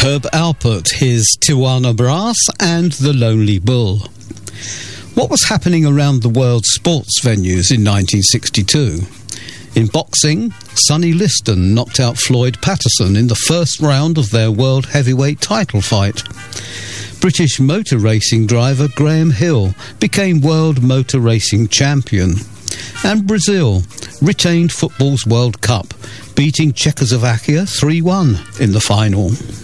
Herb Alpert, his Tijuana Brass and the Lonely Bull. What was happening around the world's sports venues in 1962? In boxing, Sonny Liston knocked out Floyd Patterson in the first round of their world heavyweight title fight. British motor racing driver Graham Hill became world motor racing champion. And Brazil retained football's World Cup, beating Czechoslovakia 3-1 in the final.